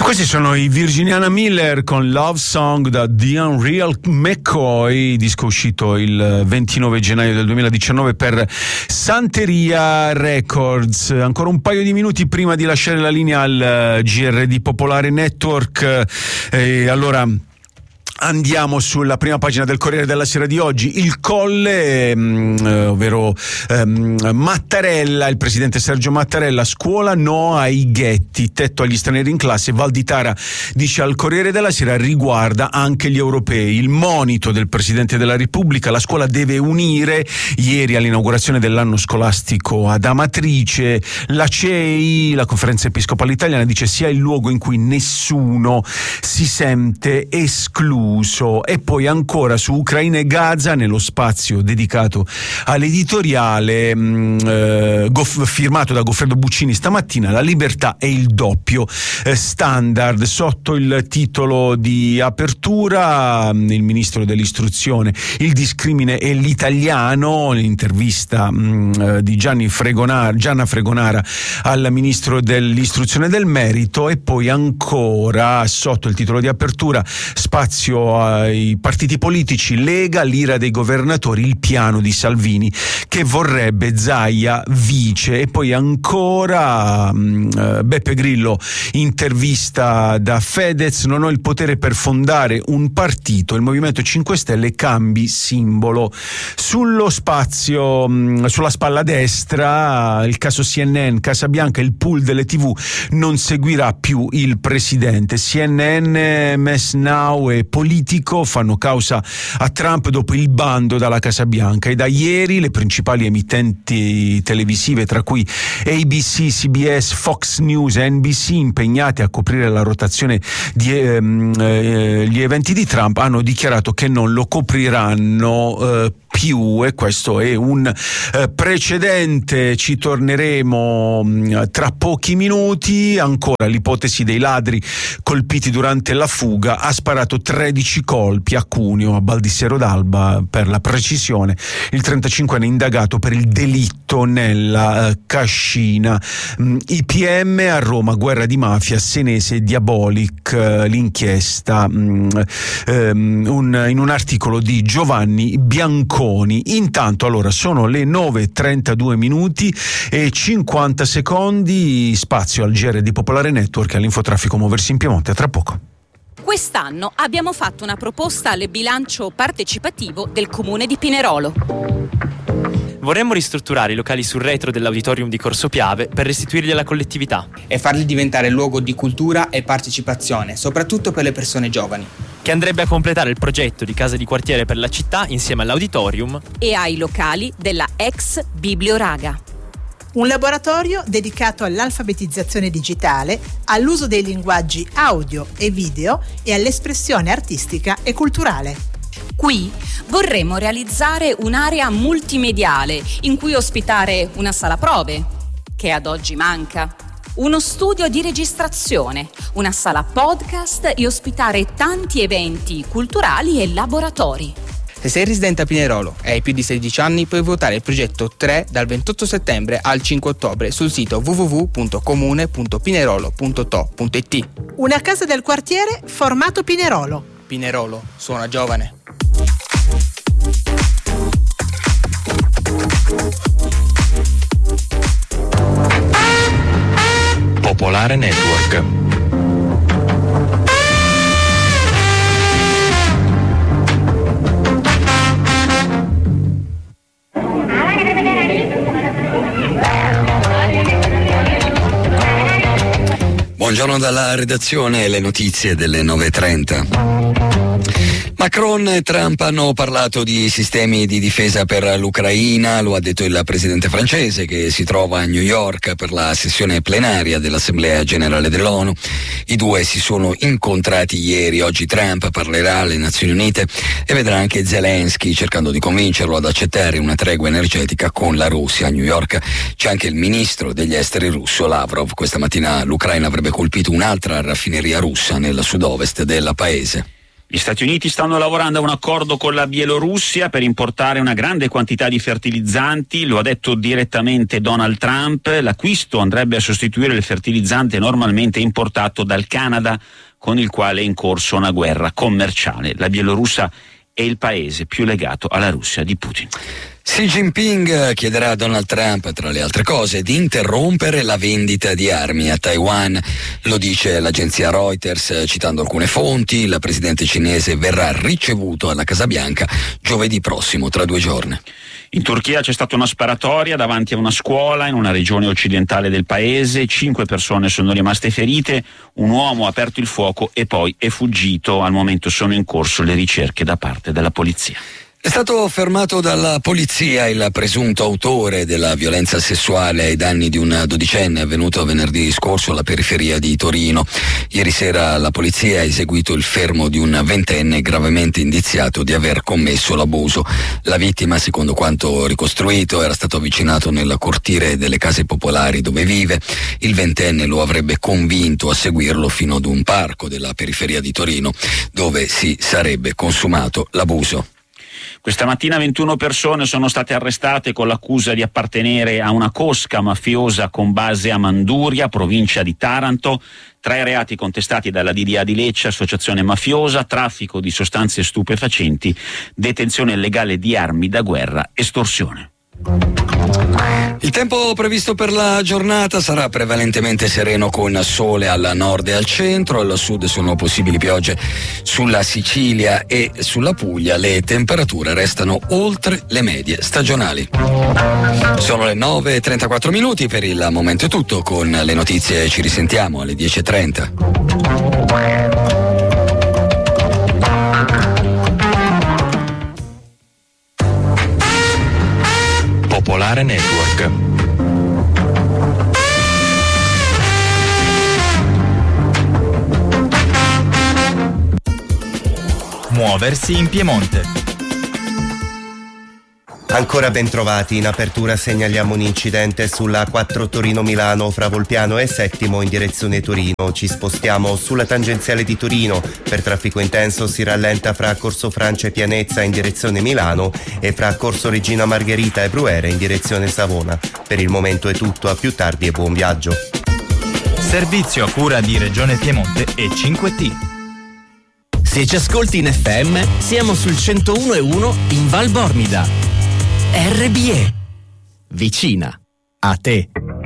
Questi sono i Virginiana Miller con Love Song da The Unreal McCoy, disco uscito il 29 gennaio del 2019 per Santeria Records. Ancora un paio di minuti prima di lasciare la linea al GR di Popolare Network. Allora andiamo sulla prima pagina del Corriere della Sera di oggi. Il Colle, ovvero Mattarella, il presidente Sergio Mattarella: scuola no ai ghetti, tetto agli stranieri in classe. Valditara dice al Corriere della Sera: riguarda anche gli europei. Il monito del Presidente della Repubblica: la scuola deve unire. Ieri all'inaugurazione dell'anno scolastico ad Amatrice, la CEI, la Conferenza Episcopale Italiana, dice sia il luogo in cui nessuno si sente escluso. E poi ancora su Ucraina e Gaza, nello spazio dedicato all'editoriale firmato da Goffredo Buccini stamattina: la libertà è il doppio standard. Sotto il titolo di apertura il ministro dell'istruzione: il discrimine è l'italiano, l'intervista di Gianna Fregonara al ministro dell'istruzione del merito. E poi ancora sotto il titolo di apertura spazio ai partiti politici: Lega, l'ira dei governatori, il piano di Salvini che vorrebbe Zaia vice. E poi ancora Beppe Grillo, intervista da Fedez: non ho il potere per fondare un partito, il Movimento 5 Stelle cambi simbolo. Sullo spazio, sulla spalla destra, il caso CNN, Casa Bianca, il pool delle TV non seguirà più il presidente. CNN, Mess Now e Politico fanno causa a Trump dopo il bando dalla Casa Bianca. E da ieri le principali emittenti televisive, tra cui ABC, CBS, Fox News e NBC, impegnate a coprire la rotazione di gli eventi di Trump, hanno dichiarato che non lo copriranno più, e questo è un precedente. Ci torneremo tra pochi minuti. Ancora l'ipotesi dei ladri colpiti durante la fuga: ha sparato 13 colpi a Cuneo, a Baldissero d'Alba per la precisione. Il 35enne indagato per il delitto nella cascina. IPM a Roma, guerra di mafia, Senese e Diabolic, l'inchiesta in un articolo di Giovanni Bianconi. Intanto allora sono le 9:32 minuti e 50 secondi, spazio al GR di Popolare Network e all'infotraffico Muoversi in Piemonte. A tra poco. Quest'anno abbiamo fatto una proposta al bilancio partecipativo del Comune di Pinerolo. Vorremmo ristrutturare i locali sul retro dell'auditorium di Corso Piave per restituirli alla collettività e farli diventare luogo di cultura e partecipazione, soprattutto per le persone giovani, che andrebbe a completare il progetto di casa di quartiere per la città insieme all'auditorium e ai locali della ex Biblioraga. Un laboratorio dedicato all'alfabetizzazione digitale, all'uso dei linguaggi audio e video e all'espressione artistica e culturale. Qui vorremmo realizzare un'area multimediale in cui ospitare una sala prove, che ad oggi manca, uno studio di registrazione, una sala podcast e ospitare tanti eventi culturali e laboratori. Se sei residente a Pinerolo e hai più di 16 anni, puoi votare il progetto 3 dal 28 settembre al 5 ottobre sul sito www.comune.pinerolo.to.it. Una casa del quartiere formato Pinerolo. Pinerolo suona giovane. Popolare Network. Buongiorno dalla redazione, le notizie delle 9:30. Macron e Trump hanno parlato di sistemi di difesa per l'Ucraina, lo ha detto il presidente francese che si trova a New York per la sessione plenaria dell'Assemblea Generale dell'ONU. I due si sono incontrati ieri, oggi Trump parlerà alle Nazioni Unite e vedrà anche Zelensky cercando di convincerlo ad accettare una tregua energetica con la Russia. A New York c'è anche il ministro degli esteri russo Lavrov. Questa mattina l'Ucraina avrebbe colpito un'altra raffineria russa nel sud-ovest del paese. Gli Stati Uniti stanno lavorando a un accordo con la Bielorussia per importare una grande quantità di fertilizzanti, lo ha detto direttamente Donald Trump. L'acquisto andrebbe a sostituire il fertilizzante normalmente importato dal Canada, con il quale è in corso una guerra commerciale. La Bielorussia è il paese più legato alla Russia di Putin. Xi Jinping chiederà a Donald Trump, tra le altre cose, di interrompere la vendita di armi a Taiwan. Lo dice l'agenzia Reuters citando alcune fonti. Il presidente cinese verrà ricevuto alla Casa Bianca giovedì prossimo, tra 2 giorni. In Turchia c'è stata una sparatoria davanti a una scuola in una regione occidentale del paese. 5 persone sono rimaste ferite, un uomo ha aperto il fuoco e poi è fuggito. Al momento sono in corso le ricerche da parte della polizia. È stato fermato dalla polizia il presunto autore della violenza sessuale ai danni di un 12enne avvenuto venerdì scorso alla periferia di Torino. Ieri sera la polizia ha eseguito il fermo di un 20enne gravemente indiziato di aver commesso l'abuso. La vittima, secondo quanto ricostruito, era stato avvicinato nel cortile delle case popolari dove vive. Il 20enne lo avrebbe convinto a seguirlo fino ad un parco della periferia di Torino dove si sarebbe consumato l'abuso. Questa mattina 21 persone sono state arrestate con l'accusa di appartenere a una cosca mafiosa con base a Manduria, provincia di Taranto. 3 reati contestati dalla DDA di Lecce: associazione mafiosa, traffico di sostanze stupefacenti, detenzione illegale di armi da guerra, estorsione. Il tempo previsto per la giornata sarà prevalentemente sereno con sole al nord e al centro, al sud sono possibili piogge sulla Sicilia e sulla Puglia, le temperature restano oltre le medie stagionali. Sono le 9:34 minuti, per il momento è tutto, con le notizie ci risentiamo alle 10:30. Popolare Network. Muoversi in Piemonte. Ancora ben trovati, in apertura segnaliamo un incidente sulla 4 Torino-Milano fra Volpiano e Settimo in direzione Torino. Ci spostiamo sulla tangenziale di Torino, per traffico intenso si rallenta fra Corso Francia e Pianezza in direzione Milano e fra Corso Regina Margherita e Bruere in direzione Savona. Per il momento è tutto, a più tardi e buon viaggio. Servizio a cura di Regione Piemonte e 5T. Se ci ascolti in FM, siamo sul 101.1 in Val Bormida. RBE, vicina a te.